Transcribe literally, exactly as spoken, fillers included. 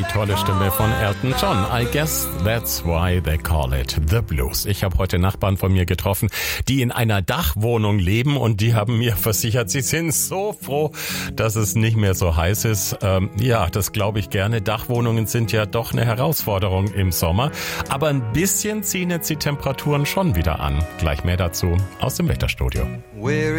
die tolle Stimme von Elton John. I guess that's why they call it the blues. Ich habe heute Nachbarn von mir getroffen, die in einer Dachwohnung leben und die haben mir versichert, sie sind so froh, dass es nicht mehr so heiß ist. Ähm, ja, das glaube ich gerne. Dachwohnungen sind ja doch eine Herausforderung im Sommer, aber ein bisschen ziehen jetzt die Temperaturen schon wieder an. Gleich mehr dazu aus dem Wetterstudio. Where